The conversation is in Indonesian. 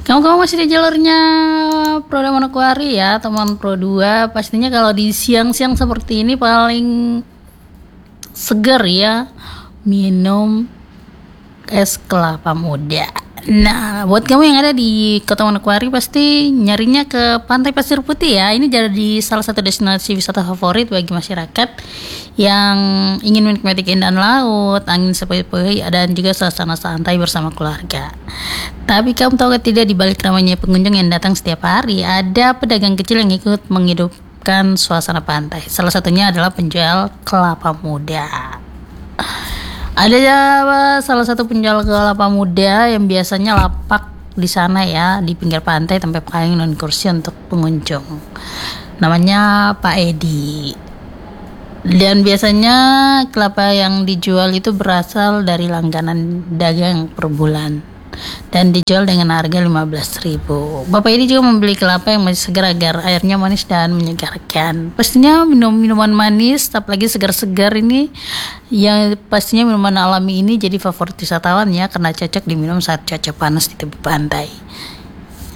Kamu masih di jalurnya Pro Manokwari ya, teman Pro 2. Pastinya kalau di siang-siang seperti ini paling seger ya minum es kelapa muda. Nah, buat kamu yang ada di Kota Manokwari pasti nyarinya ke Pantai Pasir Putih ya. Ini jadi salah satu destinasi wisata favorit bagi masyarakat yang ingin menikmati keindahan laut, angin sepoi-poi, dan juga suasana santai bersama keluarga. Tapi kamu tahu tidak, di balik ramainya pengunjung yang datang setiap hari, ada pedagang kecil yang ikut menghidupkan suasana pantai. Salah satunya adalah penjual kelapa muda. Ada salah satu penjual kelapa muda yang biasanya lapak di sana ya, di pinggir pantai tempat paling non kursi untuk pengunjung. Namanya Pak Edi. Dan biasanya kelapa yang dijual itu berasal dari langganan dagang per bulan dan dijual dengan harga 15.000. Bapak ini juga membeli kelapa yang masih segar agar airnya manis dan menyegarkan. Pastinya minum minuman manis, apalagi segar-segar ini, yang pastinya minuman alami ini jadi favorit wisatawan ya, karena cocok diminum saat cuaca panas di tepi pantai.